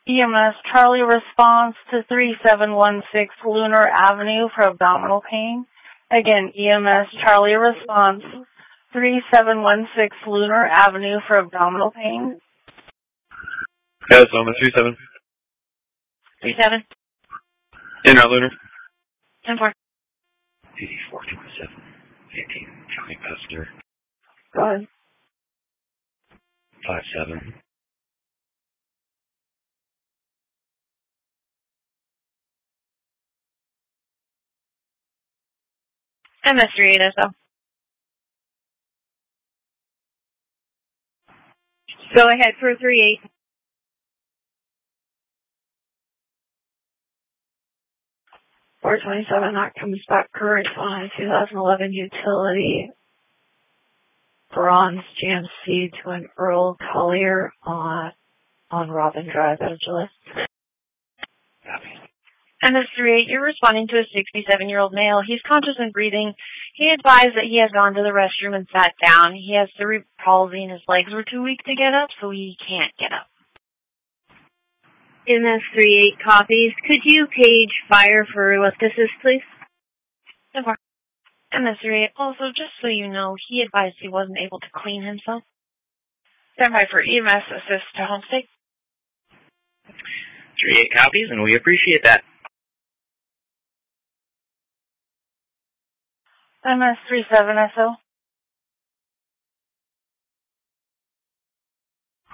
EMS Charlie responds to 3716 Lunar Avenue for abdominal pain. Again, EMS Charlie responds 3716 Lunar Avenue for abdominal pain. Yes, I'm a 37. 37. In route Lunar. 10-4. 8427. 18. Charlie passenger. Go ahead. 57. MS38 SO. Go ahead for 38. $427, that comes back current on 2011 utility bronze GMC to an Earl Collier on Robin Drive, Angeles. MS38, you're responding to a 67-year-old male. He's conscious and breathing. He advised that he has gone to the restroom and sat down. He has cerebral palsy and his legs were too weak to get up, so he can't get up. MS38 copies. Could you page fire for epilepticus, please? MS38, also, just so you know, he advised he wasn't able to clean himself. Stand by for EMS assist to home state. 38 copies, and we appreciate that. MS37 SO.